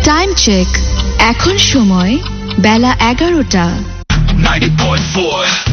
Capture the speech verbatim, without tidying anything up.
Time check, এখন সময় বেলা এগারোটা। ninety point four